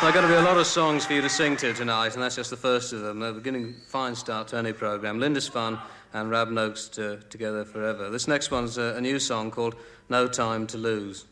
There are going to be a lot of songs for you to sing to tonight, and that's just the first of them. They're beginning fine start to any programme. Lindisfarne and Rabnokes Together Forever. This next one's a new song called No Time to Lose.